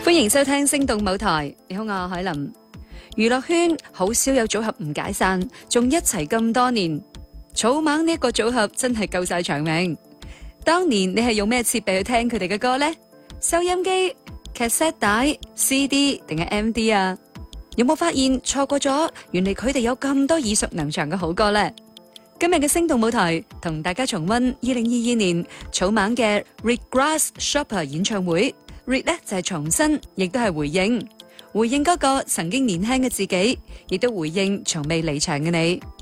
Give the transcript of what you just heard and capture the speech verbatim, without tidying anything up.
歡迎收聽星動舞台，你好，我係海琳。娛樂圈好少有組合唔解散，仲一齊咁多年。草蜢呢一個組合真係夠晒長命。當年你係用咩設備去聽佢哋嘅歌呢？收音機、cassette 帶、C D 定係 M D 啊？有冇發現錯過咗？原嚟佢哋有咁多耳熟能詳嘅好歌呢？今日嘅星動舞台同大家重溫二零二二年草蜢嘅 Regress Shopper 演唱會。Re 咧就係重新，亦都係回應，回應嗰個曾經年輕嘅自己，亦都回應從未離場嘅你。